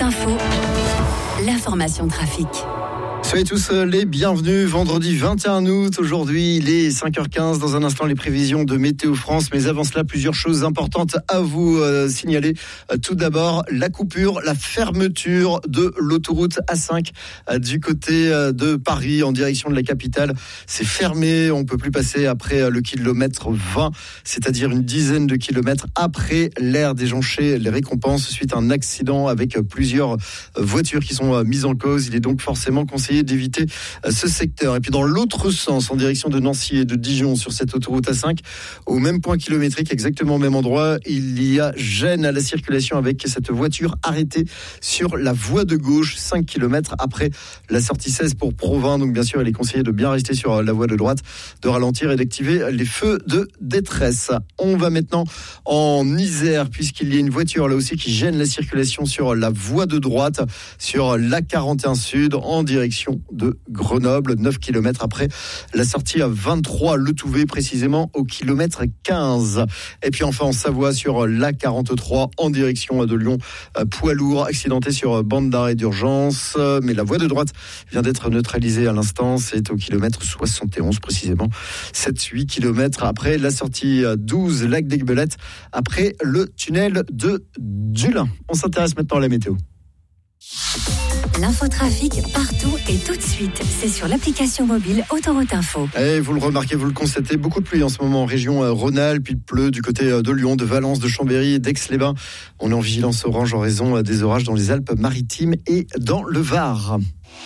Info, l'information trafic. Soyez tous les bienvenus, vendredi 21 août, aujourd'hui il est 5h15, dans un instant les prévisions de Météo France, mais avant cela plusieurs choses importantes à vous signaler. Tout d'abord la coupure, la fermeture de l'autoroute A5 du côté de Paris en direction de la capitale. C'est fermé, on ne peut plus passer après le kilomètre 20, c'est-à-dire une dizaine de kilomètres après l'aire des Jonchées, les Récompenses, suite à un accident avec plusieurs voitures qui sont mises en cause. Il est donc forcément conseillé d'éviter ce secteur. Et puis dans l'autre sens, en direction de Nancy et de Dijon, sur cette autoroute A5, au même point kilométrique, exactement au même endroit, il y a gêne à la circulation avec cette voiture arrêtée sur la voie de gauche, 5 km après la sortie 16 pour Provins. Donc bien sûr, il est conseillé de bien rester sur la voie de droite, de ralentir et d'activer les feux de détresse. On va maintenant en Isère, puisqu'il y a une voiture là aussi qui gêne la circulation sur la voie de droite, sur l'A41 Sud, en direction de Grenoble, 9 km après la sortie à 23 Le Touvet, précisément au kilomètre 15. Et puis enfin en Savoie, sur l'A43 en direction de Lyon, poids lourd accidenté sur bande d'arrêt d'urgence, mais la voie de droite vient d'être neutralisée à l'instant, c'est au kilomètre 71 précisément, 7-8 km après la sortie 12 Lac d'Aiguebelette, après le tunnel de Dulin. On s'intéresse maintenant à la météo. L'infotrafic partout et tout de suite, c'est sur l'application mobile Autoroute Info. Et vous le remarquez, vous le constatez, beaucoup de pluie en ce moment en région Rhône-Alpes. Il pleut du côté de Lyon, de Valence, de Chambéry, d'Aix-les-Bains. On est en vigilance orange en raison des orages dans les Alpes-Maritimes et dans le Var.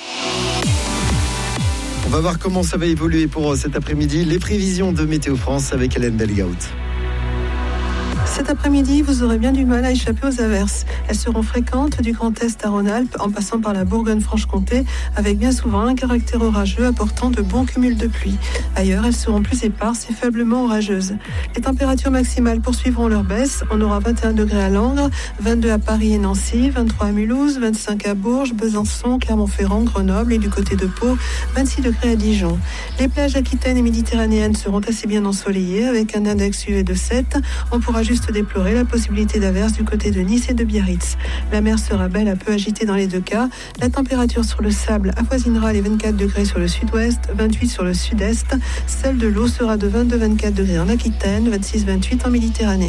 On va voir comment ça va évoluer pour cet après-midi. Les prévisions de Météo France avec Hélène Belgaout. Cet après-midi, vous aurez bien du mal à échapper aux averses. Elles seront fréquentes du Grand Est à Rhône-Alpes en passant par la Bourgogne-Franche-Comté, avec bien souvent un caractère orageux apportant de bons cumuls de pluie. Ailleurs, elles seront plus éparses et faiblement orageuses. Les températures maximales poursuivront leur baisse. On aura 21 degrés à Langres, 22 à Paris et Nancy, 23 à Mulhouse, 25 à Bourges, Besançon, Clermont-Ferrand, Grenoble et du côté de Pau, 26 degrés à Dijon. Les plages aquitaines et méditerranéennes seront assez bien ensoleillées avec un index UV de 7. On pourra juste déplorer la possibilité d'averses du côté de Nice et de Biarritz. La mer sera belle, un peu agitée dans les deux cas. La température sur le sable avoisinera les 24 degrés sur le sud-ouest, 28 sur le sud-est. Celle de l'eau sera de 22-24 degrés en Aquitaine, 26-28 en Méditerranée.